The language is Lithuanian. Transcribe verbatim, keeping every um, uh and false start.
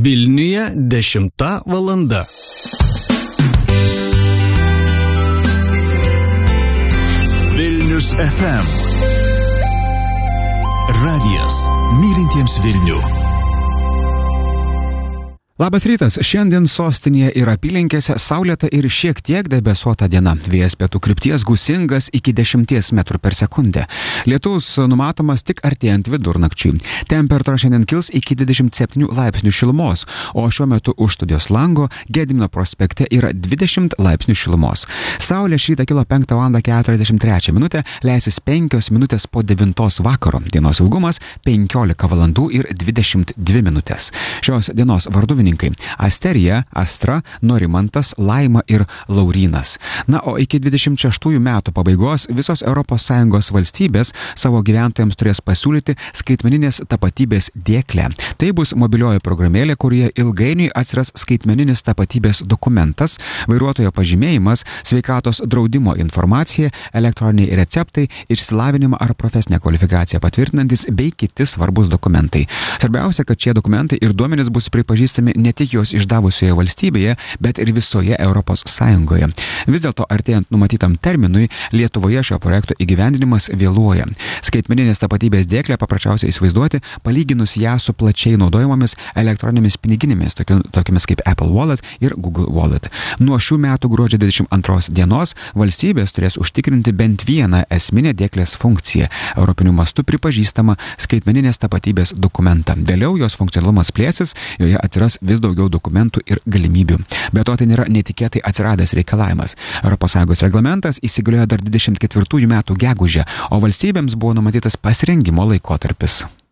Vilniuje dešimta valanda. Vilnius F M. Radijas mylintiems Vilnių. Labas rytas, šiandien sostinėje ir apylinkėse saulėta ir šiek tiek debesuota diena. Vėjas pietų krypties gūsingas iki dešimties metrų per sekundę. Lietaus numatomas tik artėjant vidurnakčiui. Temperatūra šiandien kils iki dvidešimt septynių laipsnių šilumos, o šiuo metu už studijos lango Gedimino prospekte yra dvidešimt laipsnių šilumos. Saulė šį rytą kilo penktą valandą keturiasdešimt trečią minutę, leisis penkios minutės po devintos vakaro. Dienos ilgumas penkiolika valandų ir dvidešimt dvi minutės. Šios dienos varduvininkai Asterija, Astra, Norimantas, Laima ir Laurynas. Na, o iki dvidešimt šeštųjų metų pabaigos visos Europos Sąjungos valstybės savo gyventojams turės pasiūlyti skaitmeninės tapatybės dėklę. Tai bus mobilioji programėlė, kurioje ilgainiui atsiras skaitmeninis tapatybės dokumentas, vairuotojo pažymėjimas, sveikatos draudimo informacija, elektroniniai receptai, išsilavinimą ar profesinę kvalifikaciją patvirtinantis bei kiti svarbus dokumentai. Svarbiausia, kad šie dokumentai ir duomenys bus pripažįstami ne tik jos išdavusioje valstybėje, bet ir visoje Europos Sąjungoje. Vis dėlto artėjant numatytam terminui, Lietuvoje šio projekto įgyvendinimas vėluoja. Skaitmeninės tapatybės dėklę paprasčiausiai įsivaizduoti, palyginus ją su plačiai naudojamomis elektroninėmis piniginėmis, tokiamis kaip Apple Wallet ir Google Wallet. Nuo šių metų gruodžio dvidešimt antros dienos valstybės turės užtikrinti bent vieną esminę dėklės funkciją, europiniu mastu pripažįstamą skaitmeninės tapatybės dokumentą. Vėliau jos funkcionalumas plėsis, joje atsiras vis daugiau dokumentų ir galimybių. Be to, tai nėra netikėtai atsiradęs reikalavimas. Europos Sąjungos reglamentas įsigaliojo dar dvidešimt ketvirtųjų metų gegužę, o valstybėms buvo numatytas pasirengimo laikotarpis.